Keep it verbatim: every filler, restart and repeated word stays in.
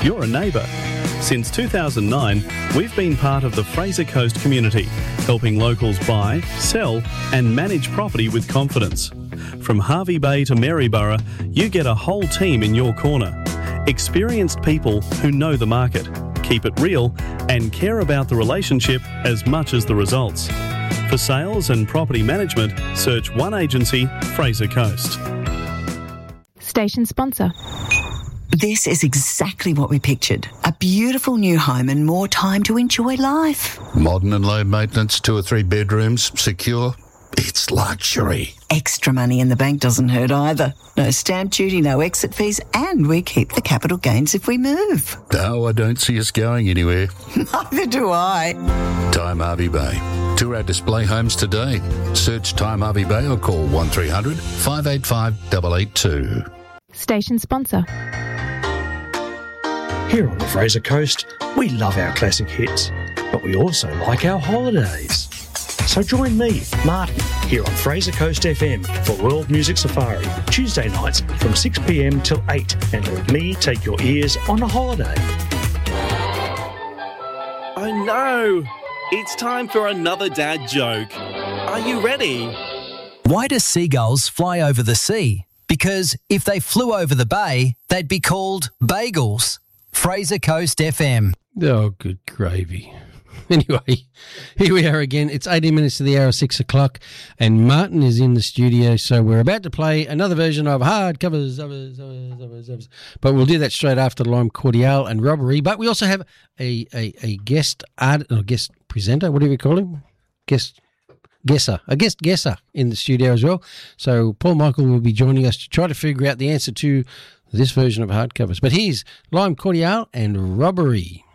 you're a neighbour. Since two thousand nine, we've been part of the Fraser Coast community, helping locals buy, sell and manage property with confidence. From Hervey Bay to Maryborough, you get a whole team in your corner. Experienced people who know the market, keep it real and care about the relationship as much as the results. For sales and property management, search one agency, Fraser Coast. Station sponsor. This is exactly what we pictured. A beautiful new home and more time to enjoy life. Modern and low maintenance, two or three bedrooms, secure. It's luxury. Extra money in the bank doesn't hurt either. No stamp duty, no exit fees, and we keep the capital gains if we move. No, I don't see us going anywhere. Neither do I. Time Hervey Bay. Tour our display homes today. Search Time Hervey Bay or call one three hundred, five eight five, eight eight two. Station sponsor. Here on the Fraser Coast, we love our classic hits, but we also like our holidays. So join me, Martin, here on Fraser Coast F M for World Music Safari, Tuesday nights from six p m till eight, and let me take your ears on a holiday. Oh no! It's time for another dad joke. Are you ready? Why do seagulls fly over the sea? Because if they flew over the bay, they'd be called bagels. Fraser Coast F M. Oh, good gravy. Anyway, here we are again. It's eighteen minutes to the hour, six o'clock, and Martin is in the studio, so we're about to play another version of Hard Covers, others, others, others, others. But we'll do that straight after Lime Cordiale and Robbery. But we also have a, a, a guest art, or guest presenter, whatever you call him, guest guesser, a guest guesser in the studio as well. So Paul Michael will be joining us to try to figure out the answer to this version of Hard Covers. But here's Lime Cordiale and Robbery.